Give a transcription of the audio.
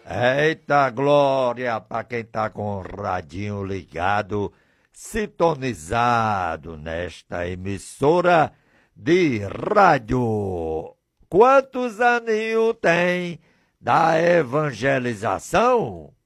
Eita glória para quem tá com o radinho ligado, sintonizado nesta emissora de rádio. Quantos aninhos tem da evangelização?